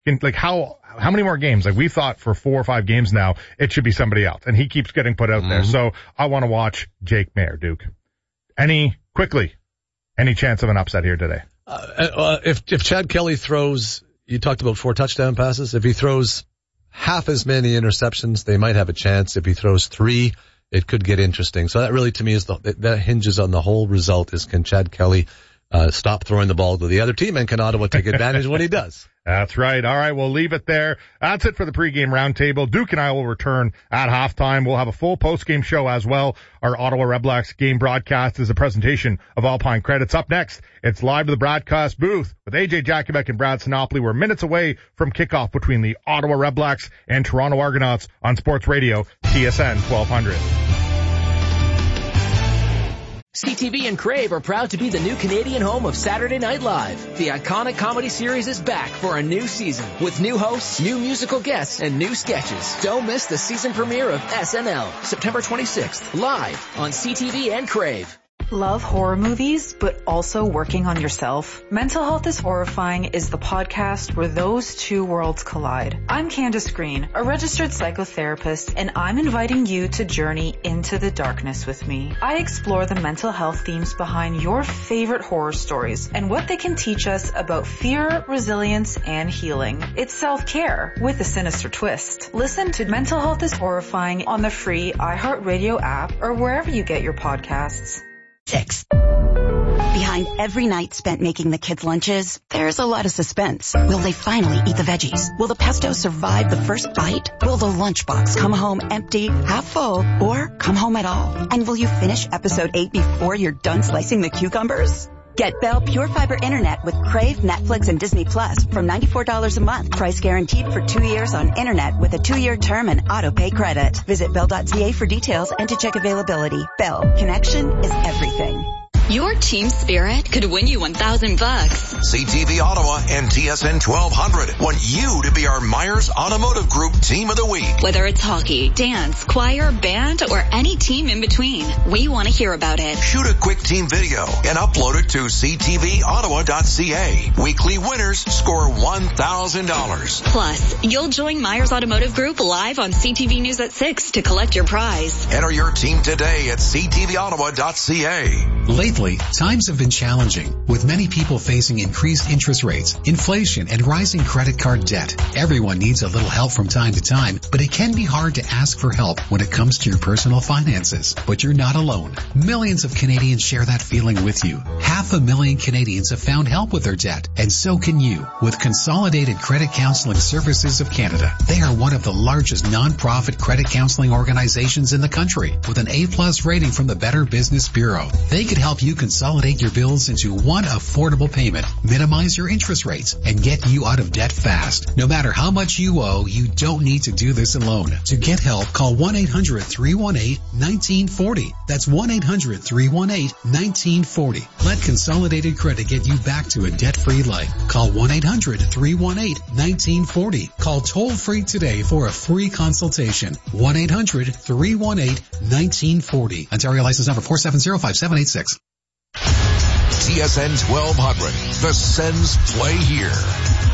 Like how many more games? Like we thought for 4 or 5 games now, it should be somebody else. And he keeps getting put out there. So I want to watch Jake Maier, Duke. Any chance of an upset here today? If Chad Kelly throws, you talked about 4 touchdown passes. If he throws half as many interceptions, they might have a chance. If he throws 3, it could get interesting. So that really, to me, that hinges on the whole result is can Chad Kelly stop throwing the ball to the other team, and can Ottawa take advantage when he does? That's right. All right, we'll leave it there. That's it for the pregame roundtable. Duke and I will return at halftime. We'll have a full postgame show as well. Our Ottawa Redblacks game broadcast is a presentation of Alpine Credits. Up next, it's live to the broadcast booth with AJ Jakubek and Brad Sinopoli. We're minutes away from kickoff between the Ottawa Redblacks and Toronto Argonauts on Sports Radio, TSN 1200. CTV and Crave are proud to be the new Canadian home of Saturday Night Live. The iconic comedy series is back for a new season with new hosts, new musical guests, and new sketches. Don't miss the season premiere of SNL, September 26th, live on CTV and Crave. Love horror movies, but also working on yourself? Mental Health is Horrifying is the podcast where those two worlds collide. I'm Candace Green, a registered psychotherapist, and I'm inviting you to journey into the darkness with me. I explore the mental health themes behind your favorite horror stories and what they can teach us about fear, resilience, and healing. It's self-care with a sinister twist. Listen to Mental Health is Horrifying on the free iHeartRadio app or wherever you get your podcasts. 6. Behind every night spent making the kids' lunches, there's a lot of suspense. Will they finally eat the veggies? Will the pesto survive the first bite? Will the lunchbox come home empty, half full, or come home at all? And will you finish episode 8 before you're done slicing the cucumbers? Get Bell Pure Fiber Internet with Crave, Netflix, and Disney Plus from $94 a month. Price guaranteed for 2 years on Internet with a 2-year term and auto-pay credit. Visit Bell.ca for details and to check availability. Bell. Connection is everything. Your team spirit could win you $1,000. CTV Ottawa and TSN 1200 want you to be our Myers Automotive Group Team of the Week. Whether it's hockey, dance, choir, band, or any team in between, we want to hear about it. Shoot a quick team video and upload it to ctvottawa.ca. Weekly winners score $1,000. Plus, you'll join Myers Automotive Group live on CTV News at 6 to collect your prize. Enter your team today at ctvottawa.ca. Lately, times have been challenging, with many people facing increased interest rates, inflation, and rising credit card debt. Everyone needs a little help from time to time, but it can be hard to ask for help when it comes to your personal finances. But you're not alone. Millions of Canadians share that feeling with you. 500,000 Canadians have found help with their debt, and so can you, with Consolidated Credit Counseling Services of Canada. They are one of the largest non-profit credit counseling organizations in the country, with an A+ rating from the Better Business Bureau. They could help you consolidate your bills into one affordable payment, minimize your interest rates, and get you out of debt fast. No matter how much you owe, you don't need to do this alone. To get help, call 1-800-318-1940. That's 1-800-318-1940. Let Consolidated Credit get you back to a debt-free life. Call 1-800-318-1940. Call toll-free today for a free consultation. 1-800-318-1940. Ontario license number 4705786. TSN 1200, the Sens play here.